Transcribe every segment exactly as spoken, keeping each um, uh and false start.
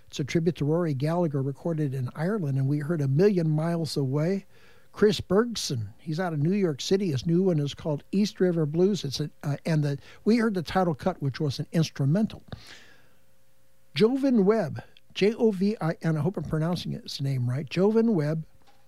It's a tribute to Rory Gallagher, recorded in Ireland, and we heard A Million Miles Away. Chris Bergson, he's out of New York City. His new one is called East River Blues. It's a, uh, and the we heard the title cut, which was an instrumental. Jovin Webb, J O V I N, I hope I'm pronouncing his name right, Jovin Webb,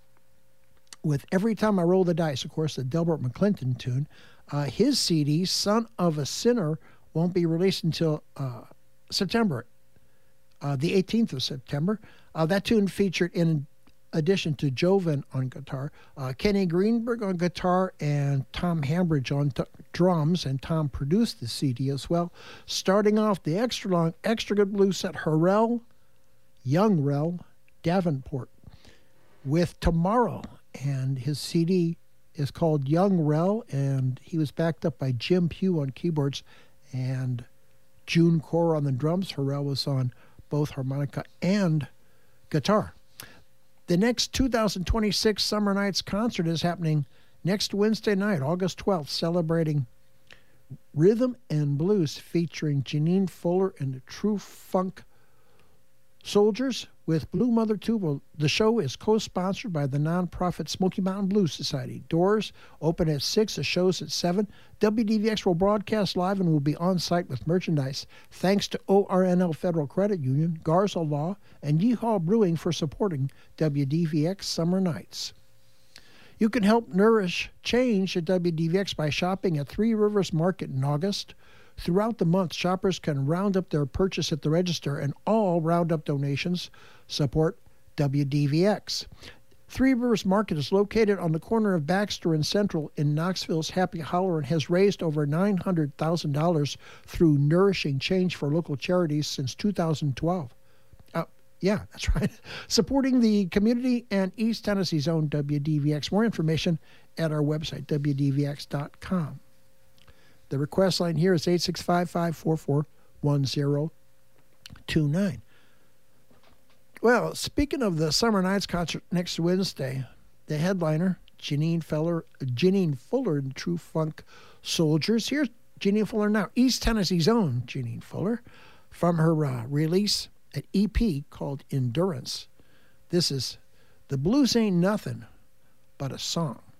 with Every Time I Roll the Dice, of course, the Delbert McClinton tune. Uh, his C D, Son of a Sinner, won't be released until uh, September, uh, the eighteenth of September. Uh, that tune featured, in addition to Jovin on guitar, uh, Kenny Greenberg on guitar and Tom Hambridge on t- drums, and Tom produced the C D as well. Starting off the extra long, extra good blues set, Harrell, Young Rel Davenport, with Tomorrow, and his C D is called Young Rel, and he was backed up by Jim Pugh on keyboards and June Core on the drums. Harrell was on both harmonica and guitar. The next two thousand twenty-six Summer Nights concert is happening next Wednesday night, August twelfth, celebrating rhythm and blues, featuring Janine Fuller and the True Funk Soldiers with Blue Mother Tubal. The show is co-sponsored by the nonprofit Smoky Mountain Blues Society. Doors open at six, the show's at seven. W D V X will broadcast live and will be on site with merchandise. Thanks to O R N L Federal Credit Union, Garza Law, and Yeehaw Brewing for supporting W D V X Summer Nights. You can help nourish change at W D V X by shopping at Three Rivers Market in August. Throughout the month, shoppers can round up their purchase at the register, and all round-up donations support W D V X. Three Rivers Market is located on the corner of Baxter and Central in Knoxville's Happy Hollow and has raised over nine hundred thousand dollars through nourishing change for local charities since two thousand twelve. Uh, yeah, that's right. Supporting the community and East Tennessee's own W D V X. More information at our website, W D V X dot com. The request line here is eight six five, five four four, one zero two nine. Well, speaking of the Summer Nights concert next Wednesday, the headliner, Janine Fuller, Janine Fuller and True Funk Soldiers. Here's Janine Fuller now, East Tennessee's own Janine Fuller, from her uh, release, an E P called Endurance. This is The Blues Ain't Nothing But a Song.